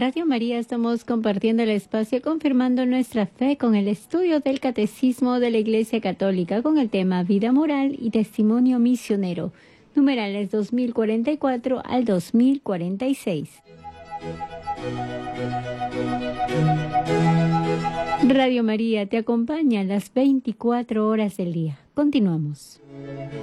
Radio María estamos compartiendo el espacio confirmando nuestra fe con el estudio del Catecismo de la Iglesia Católica con el tema Vida Moral y Testimonio Misionero, numerales 2044 al 2046. Radio María te acompaña a las 24 horas del día. Continuamos.